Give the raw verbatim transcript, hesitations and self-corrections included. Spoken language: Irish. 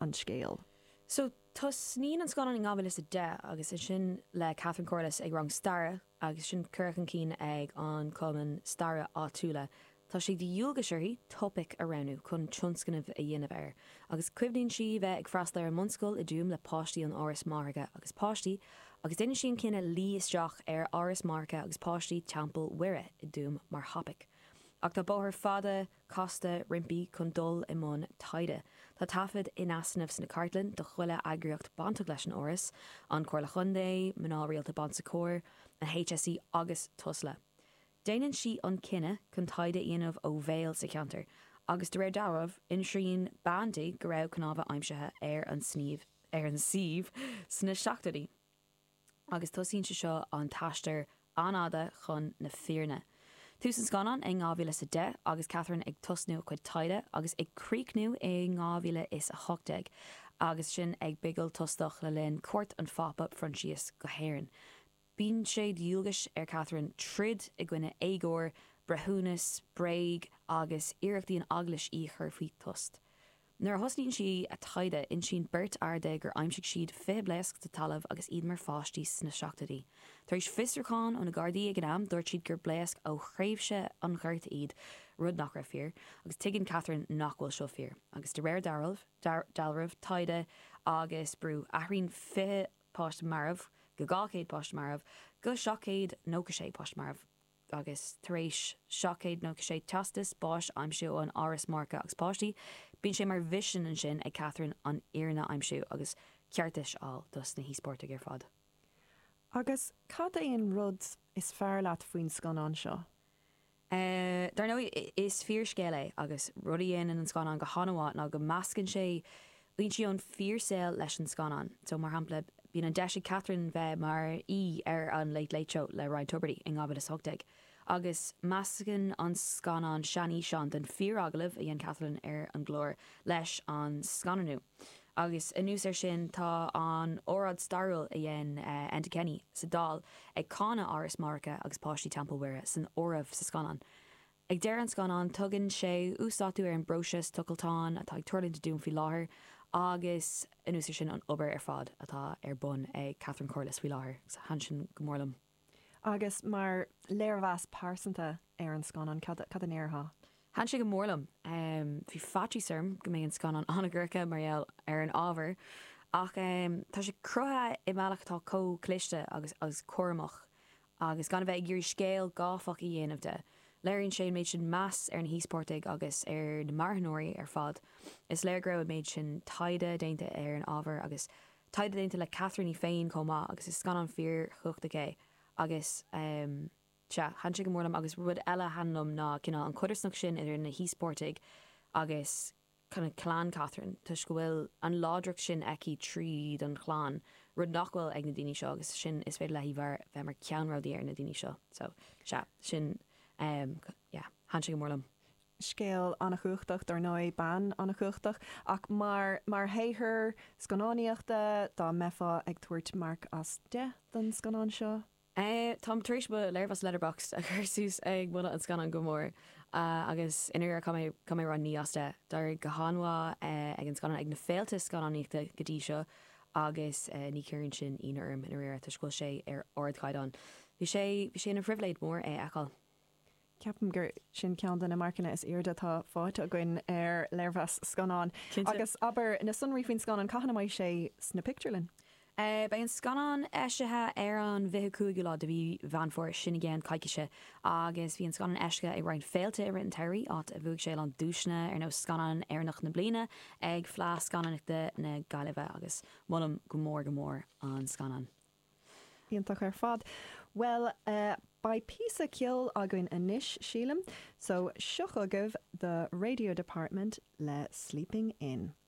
an scéal. So tá snín an scanán in gábhfuil is a de agus is sin le Catherine Corless ag rang starra agus sin curchan cín ag an cuman starra átúla. Tá si de dúlga seirí topic a ranú chun tionscanmh a dhéanamh air. Agus cuimhníonn si bheith ag freastal ar an munscoil i dúm le páistí an áras marga agus páistí agus duine sin cinenne lí isteach ar áras marga agus páistí teampall uire i dúm mar hapic. Ach tá bóthir fada, costa, rimpi chun dul i món taide. Tá tafid in asanamh sna cartlan do chuile agriocht banta leis an áras, an Comhairle Chundé, Mná Rialta Banta Cóir, an H S E agus Tusla. Déanann si an cinenne chun taide íanamh ó bhéal sa cheantar, agus de réir damhah in sríon bandaí go raibh cnábh aimsethe ar an sníomh ar an síomh sna seachtaí. Agus tosíonn se seo an taistear anáda chun na fíorne. Tús an scanán ag ngábhíle sa de agus Catherine ag tusnú chuid taide agus ag críicnú ag ngábhíle is a hochtag agus sin ag bigil tustach le linn cuairt an fapa Fransias go héireann. Bíonn sé diúlgas ar Catherine trid i gcuine éigóir, brethúnas, breig agus iireachtaí an aglas í chur faoi tust. Nuair thosníonn si a taide in sin beirt airde gur aimsigh siad fé bleasc de talamh agus iad mar fáistí sna seachtaí. Tar éis fistracháin ón na Gardaí ag an am dúirt siad gur bleasc ó chréimhse an ghirt iad rud nach raibh fíor, agus tuigeann Catherine nach bhfuil seo fíor. Agus de réir darmh, dalramh taide agus brú aithríonn fithe páist marmh, go gácéad páist marmh, go seacéad nó go sé páist marmh. Agus tar éis seacéad nó go sé teastas báis aimsiú an áras marca agus páistí, bíonn sé mar vision an sin ag Catherine an iarna aimsiú agus ceartais á dus na híspórta gur fad. Agus cad éon rud is fearr leat faoin scanán seo? Uh, Dar nó is fíor scéala agus rudaí in an scanán go hanahá ná go meascann sé bhíonn si an fíorsail leis an scanán. So mar hampla bíonn an deise Catherine bheith mar í ar an Late Late Show le Ryan Tubridy in gábhad is hochtag. Agus meascann an scanán seaní seán den fíor aglah a dhéon Catherine ar an glór leis an scananú. Agus inús ar sin tá an órad starúil a dhéon uh, Enda Kenny sa dal ag cána áras marca agus páistí teampall uire san óramh sa scanán. Ag deir an scanán tugann sé úsáú ar an broses tucailtáin atá ag tuirlinn dún fi láthair agus inús ar sin an obair ar fad atá ar bun ag Catherine Corless fi láthair sa han sin go mórlam. Agus mar léirmheas pásanta ar an scanán cad an éartha. Han sé go mórlam um, hí fatí sirm go mé an scanán anagurcha mariaal ar an ábhar ach um, tá sé crutha i meachtatá có cliste agus agus cuaramach agus gan bheith gur scéal gáfach i dhéanamh de. Léironn sé méid sin meas ar an híspórtaigh agus ar na marthanóirí ar fad. Is léir grabh méid sin taide déinte ar an ábhar agus taide déinte le Catherine í féin comá agus is scanán fíor chuchta cé agus um, Tja, han sé go mórlam agus rud eile hanlum ná cinál an chuidirsnach sin idir na híspórtaigh agus chuna chlán Catherine tuis go bhfuil an ládraach sin eici tríd an chláán rud nachhfuil ag na daoine seo agus sin is féidir le hí bhar bheith mar ceanrádaí ar na daoine seo. So tja, sin um, yeah, han sé go mórlam. Scéal anna chuachtacht ar nó ban anna chuachtacht ach mar mar héithir scanáníochta dá mefa ag tuairt marc as de den scanán seo. Uh, Tom tuéis ba léirhas letterbox a chusús ag buna an scanán go mór uh, agus inar cum ran níosta dar go háha uh, ag an scanán ag na féalta scanáníochta go dtí seo agus uh, ní cuirann sin inarm in réir tuiscoil sé ar ordchaidán. Bhí sé bhí sé na frihléid mór é eáil. Ceapam gur sin cean den na marcanna is irda tá fáte a gin ar léirhas scanán. Agus aber na sunrífinn scanán caihanna mai sé sna picturelinn. Uh, Bei an scanán eisithe ar an bheitheúige lá de bhí bheanfór sin gcéan caiiciise agus bhí an scanán eisce ag rain féalte ar an teirí áit a bhúg sé an dúisne ar nó scanán ar nach na bliana ag flá scanánachta na gaiileh agus mlam go mór go mór an scanán. Íontach ar fad. Well, uh, by písa ceol agan inis sílam, so seoch agah the radio department le Sleeping In.